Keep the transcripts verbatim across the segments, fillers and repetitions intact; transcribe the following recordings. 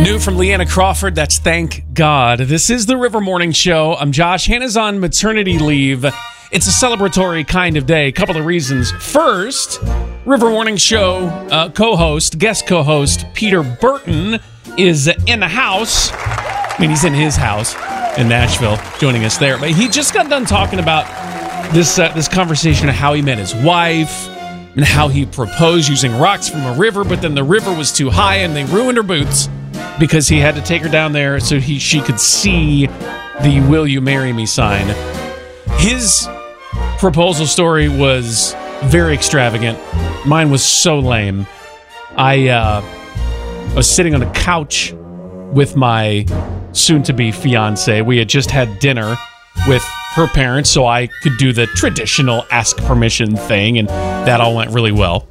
New from Leanna Crawford, that's Thank God. This is the River Morning Show. I'm Josh. Hannah's on maternity leave. It's a celebratory kind of day. A couple of reasons. First, River Morning Show uh, co-host, guest co-host Peter Burton is in the house. I mean, he's in his house in Nashville, joining us there. But he just got done talking about this uh, this conversation of how he met his wife and how he proposed using rocks from a river, but then the river was too high and they ruined her boots because he had to take her down there so he she could see the "Will you marry me" sign. His proposal story was very extravagant. Mine was so lame. I uh, was sitting on a couch with my soon-to-be fiance. We had just had dinner with her parents, so I could do the traditional ask permission thing, and that all went really well.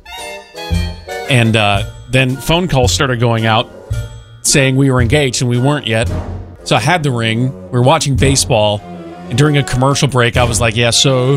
And uh, then phone calls started going out saying we were engaged, and we weren't yet. So I had the ring. We were watching baseball, and during a commercial break, I was like, yeah, so...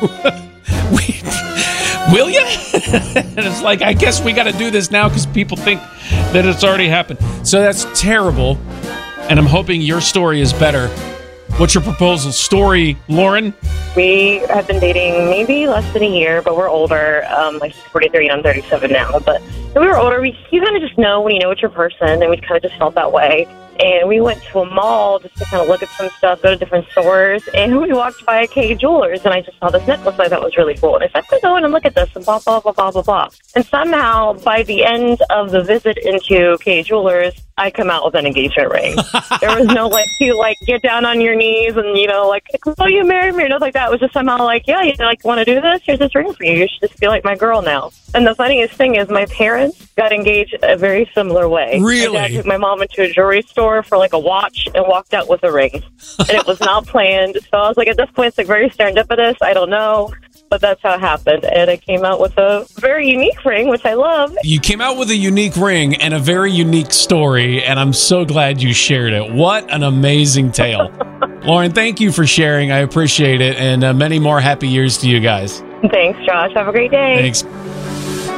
we, will you? And it's like, I guess we got to do this now because people think that it's already happened. So that's terrible, and I'm hoping your story is better. What's your proposal story, Lauren? We have been dating maybe less than a year, but we're older. Um, like he's forty-three and I'm thirty-seven now. But when we were older, we you kind of just know when you know it's your person, and we kind of just felt that way. And we went to a mall just to kind of look at some stuff, go to different stores, and we walked by a K Jewelers, and I just saw this necklace I thought was really cool. And I said, let's go in and look at this, and blah, blah, blah, blah, blah, blah. And somehow, by the end of the visit into K Jewelers, I come out with an engagement ring. There was no, like, you, like, get down on your knees and, you know, like, will you marry me? Or nothing like that. It was just somehow like, yeah, you, like, want to do this? Here's this ring for you. You should just be like my girl now. And the funniest thing is my parents got engaged a very similar way. Really? My dad took my mom into a jewelry store for, like, a watch and walked out with a ring. And it was not planned. So I was like, at this point, it's, like, very serendipitous. I don't know. But that's how it happened. And I came out with a very unique ring, which I love. You came out with a unique ring and a very unique story, and I'm so glad you shared it. What an amazing tale. Lauren, thank you for sharing. I appreciate it. And uh, many more happy years to you guys. Thanks, Josh. Have a great day. Thanks.